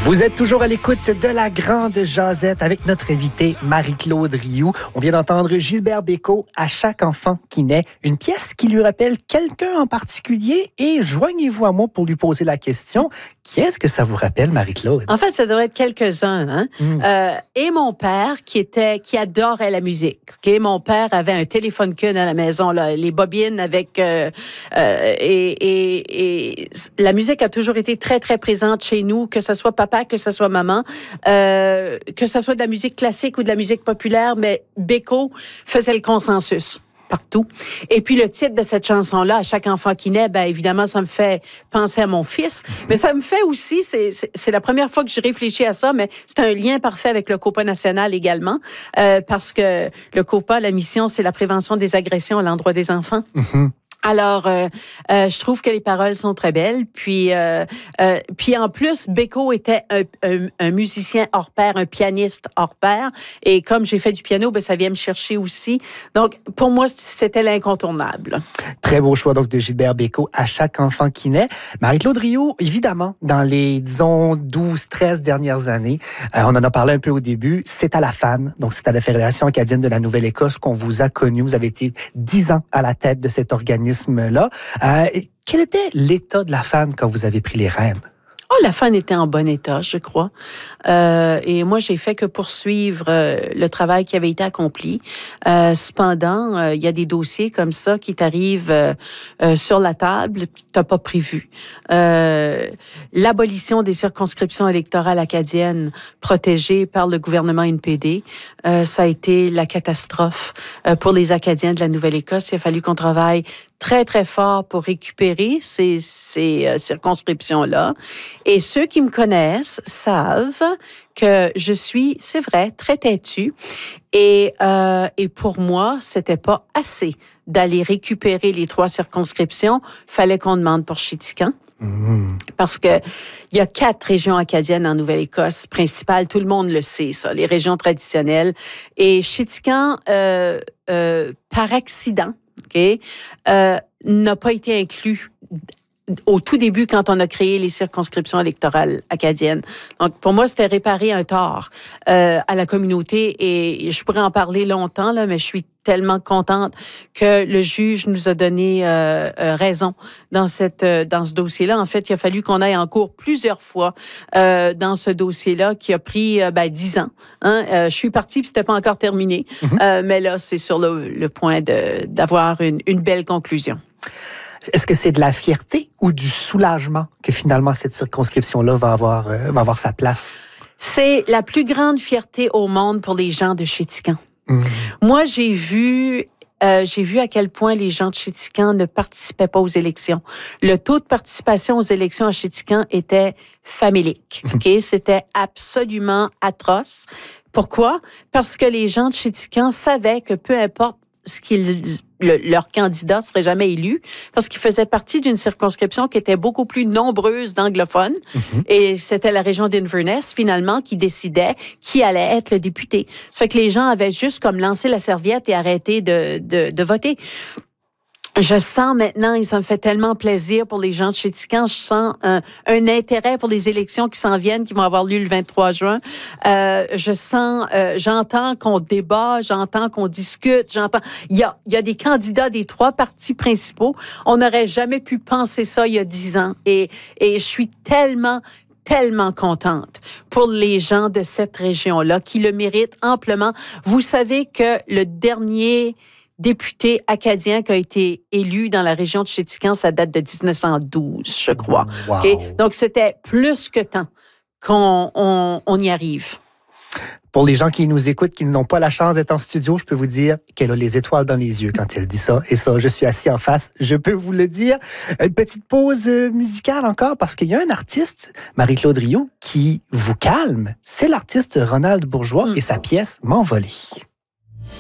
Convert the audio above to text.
Vous êtes toujours à l'écoute de la Grande Jazette avec notre invitée Marie-Claude Rioux. On vient d'entendre Gilbert Bécaud, À chaque enfant qui naît, une pièce qui lui rappelle quelqu'un en particulier. Et joignez-vous à moi pour lui poser la question. Qui est-ce que ça vous rappelle, Marie-Claude? En fait, ça devrait être quelques-uns. Et mon père, qui adorait la musique. Okay? Mon père avait un téléphone à la maison, là, les bobines avec... et la musique a toujours été très, très présente chez nous, que ce soit papa, que ce soit maman, que ce soit de la musique classique ou de la musique populaire, mais Bécaud faisait le consensus partout. Et puis, le titre de cette chanson-là, À chaque enfant qui naît, bien évidemment, ça me fait penser à mon fils. Mais ça me fait aussi, c'est la première fois que je réfléchis à ça, mais c'est un lien parfait avec le COPA national également, parce que le COPA, la mission, c'est la prévention des agressions à l'endroit des enfants. Alors, je trouve que les paroles sont très belles. Puis en plus, Bécaud était un musicien hors pair, un pianiste hors pair. Et comme j'ai fait du piano, ben ça vient me chercher aussi. Donc, pour moi, c'était l'incontournable. Très beau choix donc de Gilbert Bécaud, À chaque enfant qui naît. Marie-Claude Rioux, évidemment, dans les, disons, 12, 13 dernières années, on en a parlé un peu au début, c'est à la FAN, donc c'est à la Fédération acadienne de la Nouvelle-Écosse qu'on vous a connu. Vous avez été 10 ans à la tête de cet organisme-là. Quel était l'état de la FAN quand vous avez pris les rênes? Oh, la FAN était en bon état, je crois. Et moi, j'ai fait que poursuivre le travail qui avait été accompli. Cependant, il y a des dossiers comme ça qui t'arrivent sur la table, que tu n'as pas prévu. L'abolition des circonscriptions électorales acadiennes protégées par le gouvernement NPD, ça a été la catastrophe pour les Acadiens de la Nouvelle-Écosse. Il a fallu qu'on travaille très, très fort pour récupérer ces circonscriptions-là. Et ceux qui me connaissent savent que je suis, c'est vrai, très têtue. Et pour moi, c'était pas assez d'aller récupérer les 3 circonscriptions. Fallait qu'on demande pour Chéticamp. Parce que il y a 4 régions acadiennes en Nouvelle-Écosse principales. Tout le monde le sait, ça, les régions traditionnelles. Et Chéticamp, par accident, n'a pas été inclus au tout début quand on a créé les circonscriptions électorales acadiennes. Donc, pour moi, c'était réparer un tort à la communauté et je pourrais en parler longtemps, là, mais je suis tellement contente que le juge nous a donné raison dans ce dossier-là. En fait, il a fallu qu'on aille en cours plusieurs fois dans ce dossier-là qui a pris 10 ans. Je suis partie puis c'était pas encore terminé, mais là, c'est sur le point d'avoir une belle conclusion. Est-ce que c'est de la fierté ou du soulagement que finalement cette circonscription-là va avoir sa place? C'est la plus grande fierté au monde pour les gens de Chéticamp. Moi, j'ai vu à quel point les gens de Chéticamp ne participaient pas aux élections. Le taux de participation aux élections à Chéticamp était famélique. C'était absolument atroce. Pourquoi? Parce que les gens de Chéticamp savaient que peu importe leur candidat serait jamais élu parce qu'il faisait partie d'une circonscription qui était beaucoup plus nombreuse d'anglophones et c'était la région d'Inverness finalement qui décidait qui allait être le député. Ça fait que les gens avaient juste comme lancé la serviette et arrêté de voter. Je sens maintenant, et ça me fait tellement plaisir pour les gens de Chéticamp, je sens un intérêt pour les élections qui s'en viennent, qui vont avoir lieu le 23 juin. J'entends qu'on débat, j'entends qu'on discute, il y a des candidats des 3 partis principaux. On n'aurait jamais pu penser ça il y a 10 ans. Et je suis tellement contente pour les gens de cette région-là qui le méritent amplement. Vous savez que le dernier député acadien qui a été élu dans la région de Chéticamp, ça date de 1912, je crois. Wow. Donc, c'était plus que temps qu'on y arrive. Pour les gens qui nous écoutent, qui n'ont pas la chance d'être en studio, je peux vous dire qu'elle a les étoiles dans les yeux quand elle dit ça. Et ça, je suis assis en face, je peux vous le dire. Une petite pause musicale encore, parce qu'il y a un artiste, Marie-Claude Rioux, qui vous calme. C'est l'artiste Ronald Bourgeois et sa pièce « M'envoler ».